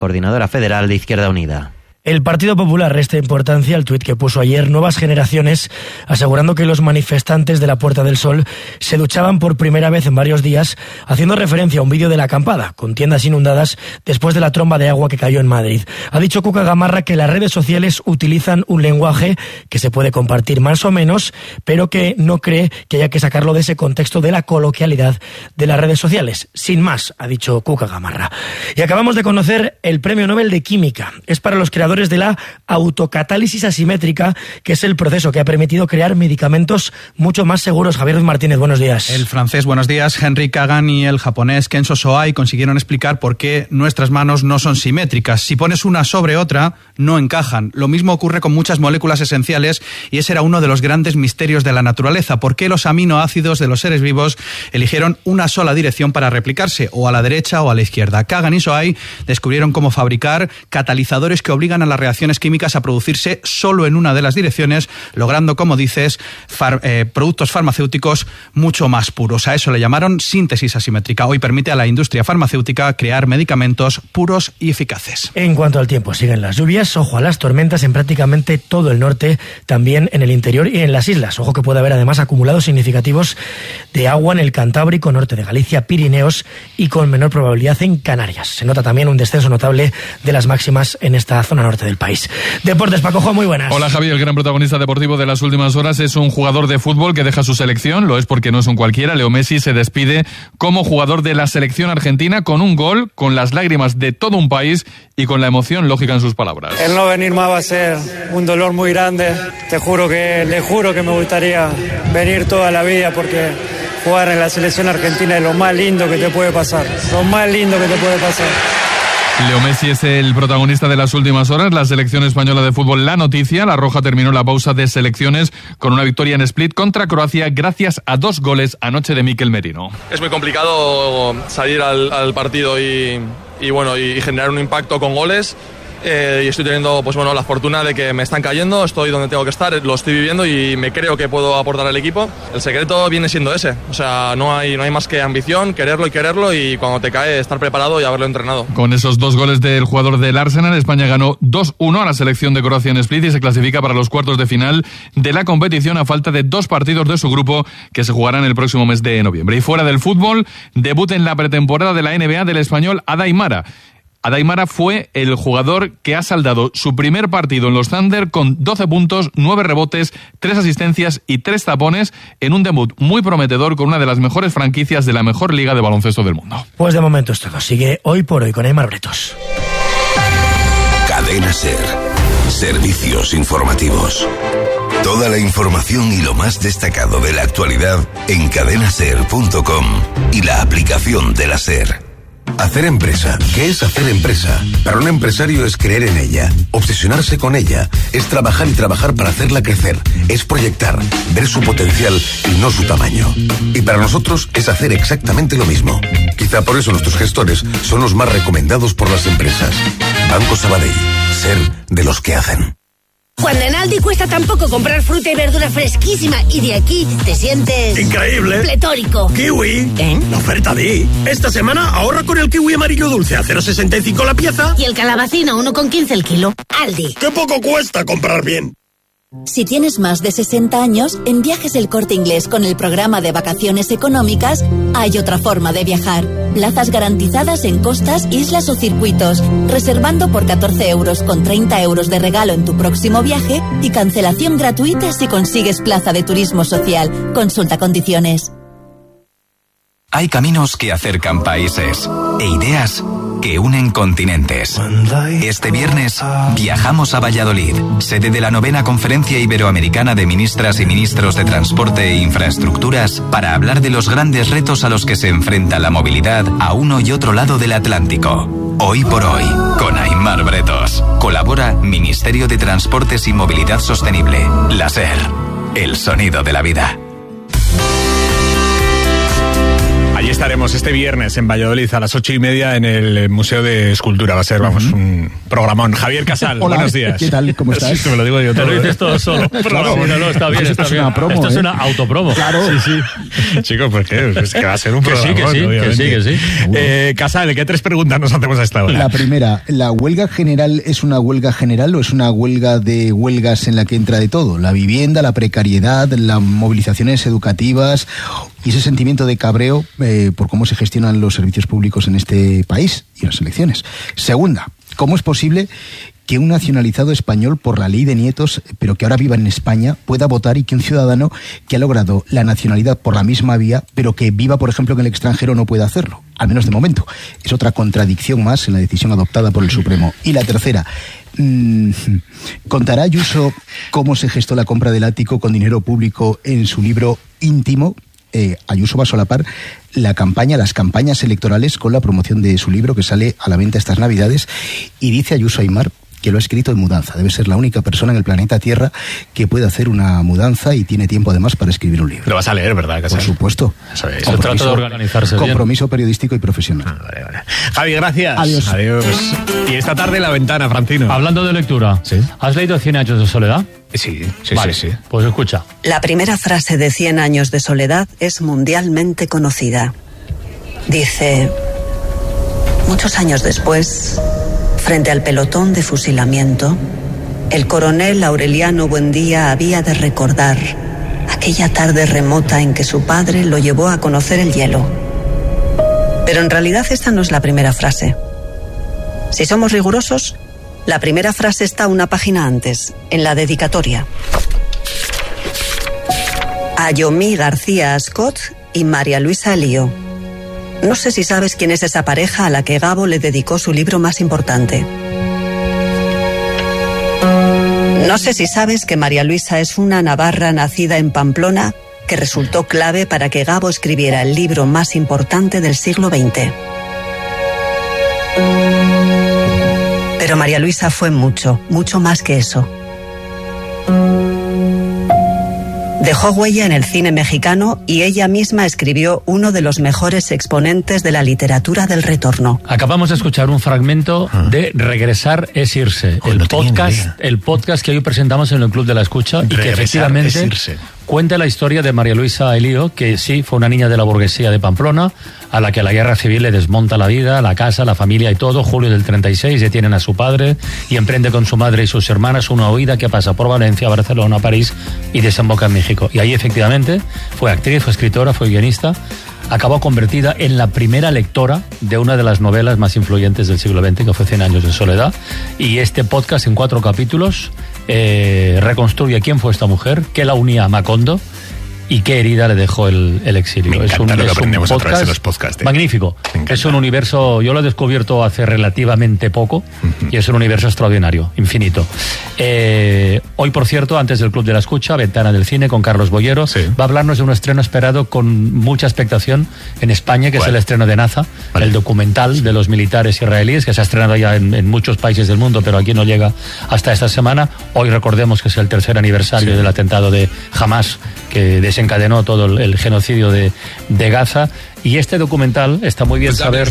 coordinadora federal de Izquierda Unida. El Partido Popular resta importancia al tuit que puso ayer Nuevas Generaciones, asegurando que los manifestantes de la Puerta del Sol se duchaban por primera vez en varios días, haciendo referencia a un vídeo de la acampada, con tiendas inundadas después de la tromba de agua que cayó en Madrid. Ha dicho Cuca Gamarra que las redes sociales utilizan un lenguaje que se puede compartir más o menos, pero que no cree que haya que sacarlo de ese contexto de la coloquialidad de las redes sociales. Sin más, ha dicho Cuca Gamarra. Y acabamos de conocer el Premio Nobel de Química. Es para los creadores de la autocatálisis asimétrica, que es el proceso que ha permitido crear medicamentos mucho más seguros. Javier Ruiz Martínez, buenos días. El francés, buenos días, Henry Kagan, y el japonés Kenzo Soai consiguieron explicar por qué nuestras manos no son simétricas. Si pones una sobre otra, no encajan. Lo mismo ocurre con muchas moléculas esenciales, y ese era uno de los grandes misterios de la naturaleza. ¿Por qué los aminoácidos de los seres vivos eligieron una sola dirección para replicarse, o a la derecha o a la izquierda? Kagan y Soai descubrieron cómo fabricar catalizadores que obligan a las reacciones químicas a producirse solo en una de las direcciones, logrando, como dices, productos farmacéuticos mucho más puros. A eso le llamaron síntesis asimétrica. Hoy permite a la industria farmacéutica crear medicamentos puros y eficaces. En cuanto al tiempo, siguen las lluvias, ojo a las tormentas en prácticamente todo el norte, también en el interior y en las islas. Ojo que puede haber además acumulados significativos de agua en el Cantábrico, norte de Galicia, Pirineos y con menor probabilidad en Canarias. Se nota también un descenso notable de las máximas en esta zona norte del país. Deportes, Pacojo, muy buenas. Hola, Javi. El gran protagonista deportivo de las últimas horas es un jugador de fútbol que deja su selección. Lo es porque no es un cualquiera. Leo Messi se despide como jugador de la selección argentina con un gol, con las lágrimas de todo un país y con la emoción lógica en sus palabras. El no venir más va a ser un dolor muy grande. Le juro que me gustaría venir toda la vida, porque jugar en la selección argentina es lo más lindo que te puede pasar. Lo más lindo que te puede pasar. Leo Messi es el protagonista de las últimas horas. La selección española de fútbol, la noticia. La Roja terminó la pausa de selecciones con una victoria en Split contra Croacia gracias a 2 goles anoche de Mikel Merino. Es muy complicado salir al partido y generar un impacto con goles. Y estoy teniendo la fortuna de que me están cayendo, estoy donde tengo que estar, lo estoy viviendo y me creo que puedo aportar al equipo. El secreto viene siendo ese, o sea, no hay más que ambición, quererlo y cuando te cae estar preparado y haberlo entrenado. Con esos 2 goles del jugador del Arsenal, España ganó 2-1 a la selección de Croacia en Split y se clasifica para los cuartos de final de la competición a falta de 2 partidos de su grupo que se jugarán el próximo mes de noviembre. Y fuera del fútbol, debut en la pretemporada de la NBA del español Adaimara. Adaimara fue el jugador que ha saldado su primer partido en los Thunder con 12 puntos, 9 rebotes, 3 asistencias y 3 tapones en un debut muy prometedor con una de las mejores franquicias de la mejor liga de baloncesto del mundo. Pues de momento es todo. Sigue Hoy por Hoy con Aimar Bretos. Cadena SER. Servicios informativos. Toda la información y lo más destacado de la actualidad en cadenaser.com y la aplicación de la SER. Hacer empresa. ¿Qué es hacer empresa? Para un empresario es creer en ella, obsesionarse con ella, es trabajar y trabajar para hacerla crecer, es proyectar, ver su potencial y no su tamaño. Y para nosotros es hacer exactamente lo mismo. Quizá por eso nuestros gestores son los más recomendados por las empresas. Banco Sabadell. Ser de los que hacen. Cuando en Aldi cuesta tan poco comprar fruta y verdura fresquísima y de aquí te sientes... ¡increíble! ¡Pletórico! ¡Kiwi! La oferta de... Esta semana ahorra con el kiwi amarillo dulce a 0,65 la pieza. Y el calabacín a 1,15 el kilo. Aldi. ¡Qué poco cuesta comprar bien! Si tienes más de 60 años, en Viajes El Corte Inglés con el programa de vacaciones económicas, hay otra forma de viajar. Plazas garantizadas en costas, islas o circuitos, reservando por 14 euros con 30 euros de regalo en tu próximo viaje y cancelación gratuita si consigues plaza de turismo social. Consulta condiciones. Hay caminos que acercan países e ideas que unen continentes. Este viernes viajamos a Valladolid, sede de la 9ª Conferencia Iberoamericana de Ministras y Ministros de Transporte e Infraestructuras, para hablar de los grandes retos a los que se enfrenta la movilidad a uno y otro lado del Atlántico. Hoy por Hoy, con Aimar Bretos. Colabora Ministerio de Transportes y Movilidad Sostenible. La SER, el sonido de la vida. Ahí está estaremos este viernes en Valladolid a las 8:30 en el Museo de Escultura. Va a ser, un programón. Javier Casal, Hola, buenos días. ¿Qué tal? ¿Cómo estás? Sí, me lo digo yo todo. Te lo dices todo solo. Claro. Sí, no, está bien, está bien. Esto es una autopromo. Claro. Sí. Chicos, ¿por qué? Es que va a ser un Que sí, programón, que sí. Casal, ¿qué 3 preguntas nos hacemos a esta hora? La primera, ¿la huelga general es una huelga general o es una huelga de huelgas en la que entra de todo? La vivienda, la precariedad, las movilizaciones educativas y ese sentimiento de cabreo por cómo se gestionan los servicios públicos en este país y las elecciones. Segunda, ¿cómo es posible que un nacionalizado español por la ley de nietos, pero que ahora viva en España, pueda votar y que un ciudadano que ha logrado la nacionalidad por la misma vía, pero que viva, por ejemplo, en el extranjero, no pueda hacerlo? Al menos de momento. Es otra contradicción más en la decisión adoptada por el Supremo. Y la tercera, ¿contará Ayuso cómo se gestó la compra del ático con dinero público en su libro íntimo? Ayuso va a solapar las campañas electorales con la promoción de su libro que sale a la venta estas Navidades, y dice Ayuso Aymar que lo ha escrito en mudanza. Debe ser la única persona en el planeta Tierra que puede hacer una mudanza y tiene tiempo además para escribir un libro. Lo vas a leer, ¿verdad, Casal? Por supuesto. Se trata de organizarse bien. Compromiso periodístico y profesional. Vale. Javi, gracias. Adiós. Y esta tarde La Ventana, Francino. Hablando de lectura, ¿sí? ¿Has leído 100 años de soledad? Sí. Vale, pues escucha. La primera frase de 100 años de soledad es mundialmente conocida. Dice: muchos años después, frente al pelotón de fusilamiento, el coronel Aureliano Buendía había de recordar aquella tarde remota en que su padre lo llevó a conocer el hielo. Pero en realidad esta no es la primera frase. Si somos rigurosos, la primera frase está una página antes, en la dedicatoria. A Yomi García Ascot y María Luisa Elío. No sé si sabes quién es esa pareja a la que Gabo le dedicó su libro más importante. No sé si sabes que María Luisa es una navarra nacida en Pamplona que resultó clave para que Gabo escribiera el libro más importante del siglo XX. Pero María Luisa fue mucho más que eso. Dejó huella en el cine mexicano y ella misma escribió uno de los mejores exponentes de la literatura del retorno. Acabamos de escuchar un fragmento de Regresar es irse, el podcast que hoy presentamos en el Club de la Escucha, y que efectivamente cuenta la historia de María Luisa Elío, que sí fue una niña de la burguesía de Pamplona, a la que la guerra civil le desmonta la vida, la casa, la familia y todo. Julio del 36 detienen a su padre y emprende con su madre y sus hermanas una huida que pasa por Valencia, Barcelona, París y desemboca en México. Y ahí efectivamente fue actriz, fue escritora, fue guionista. Acabó convertida en la primera lectora de una de las novelas más influyentes del siglo XX, que fue 100 años de soledad. Y este podcast, en 4 capítulos, reconstruye quién fue esta mujer, qué la unía a Macondo y qué herida le dejó el exilio. Me encanta lo que aprendemos a través de los podcasts. Magnífico. Es un universo, yo lo he descubierto hace relativamente poco, y es un universo extraordinario, infinito. Hoy, por cierto, antes del Club de la Escucha, Ventana del Cine con Carlos Bollero, va a hablarnos de un estreno esperado con mucha expectación en España, que es el estreno de Naza, el documental de los militares israelíes, que se ha estrenado ya en muchos países del mundo, pero aquí no llega hasta esta semana. Hoy recordemos que es el 3er aniversario del atentado de Hamas, que desencadenó todo el genocidio de Gaza, y este documental está muy bien saber.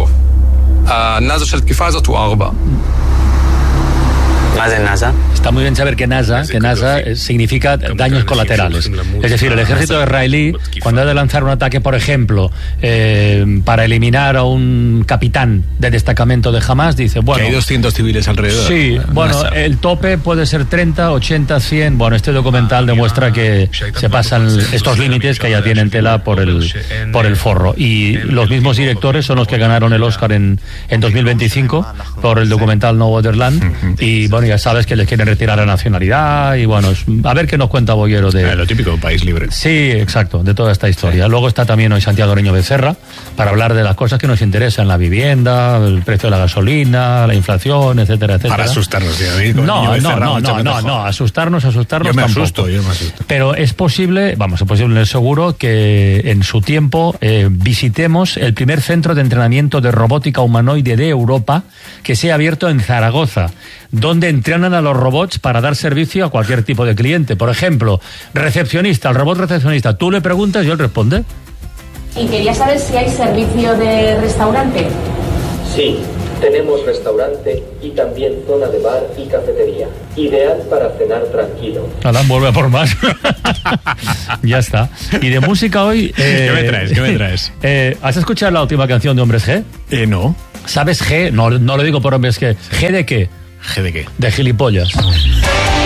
Está muy bien saber que Naza significa daños colaterales. Es decir, el ejército israelí, cuando ha de lanzar un ataque, por ejemplo, para eliminar a un capitán de destacamento de Hamas, dice, bueno... Que hay 200 civiles alrededor. Sí, bueno, el tope puede ser 30, 80, 100... Bueno, este documental demuestra que se pasan estos límites, que ya tienen tela por el forro. Y los mismos directores son los que ganaron el Oscar en 2025 por el documental No Other Land. Y bueno, ya sabes que les quieren retirar la nacionalidad, y bueno, a ver qué nos cuenta Bollero de... Lo típico de un país libre. Sí, exacto, de toda esta historia. Sí. Luego está también hoy Santiago Reño Becerra para hablar de las cosas que nos interesan, la vivienda, el precio de la gasolina, la inflación, etcétera, etcétera. Para asustarnos, no, asustarnos yo me tampoco. Yo me asusto. Pero es posible, es seguro que en su tiempo visitemos el primer centro de entrenamiento de robótica humanoide de Europa, que se ha abierto en Zaragoza, donde entrenan a los robots para dar servicio a cualquier tipo de cliente. Por ejemplo, recepcionista, el robot recepcionista, tú le preguntas y él responde. Y quería saber si hay servicio de restaurante. Sí, tenemos restaurante y también zona de bar y cafetería. Ideal para cenar tranquilo. Alan, vuelve a por más. Ya está. Y de música hoy... ¿Qué me traes? ¿Has escuchado la última canción de Hombres G? No. ¿Sabes G? No lo digo por Hombres G. ¿G de qué? ¿G de qué? De gilipollas.